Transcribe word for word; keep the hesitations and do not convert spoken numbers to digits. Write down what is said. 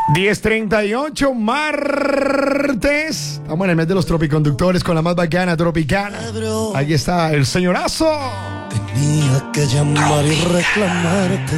diez treinta y ocho, martes. Estamos en el mes de los tropiconductores con la más bacana tropicana. Aquí está el señorazo. Tenía que llamar y reclamarte.